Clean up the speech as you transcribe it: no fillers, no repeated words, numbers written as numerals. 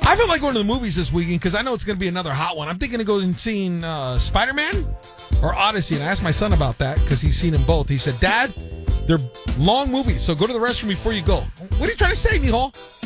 I feel like going to the movies this weekend because I know it's going to be another hot one. I'm thinking of going and seeing Spider-Man or Odyssey, and I asked my son about that because he's seen them both. He said, Dad, they're long movies, so go to the restroom before you go. What are you trying to say, mijo?